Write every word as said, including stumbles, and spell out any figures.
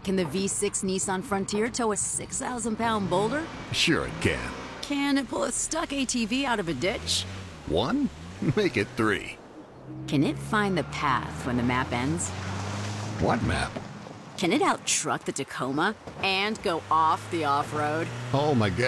Can the V six Nissan Frontier tow a six thousand pound boulder? Sure it can. Can it pull a stuck A T V out of a ditch? One? Make it three. Can it find the path when the map ends? What map? Can it out-truck the Tacoma and go off the off-road? Oh my God.